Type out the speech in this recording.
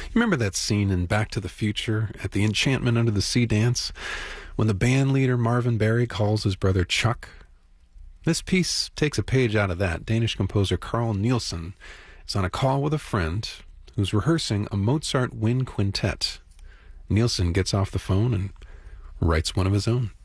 You remember that scene in Back to the Future at the Enchantment Under the Sea dance when the band leader Marvin Berry calls his brother Chuck? This piece takes a page out of that. Danish composer Carl Nielsen is on a call with a friend who's rehearsing a Mozart wind quintet. Nielsen gets off the phone and writes one of his own.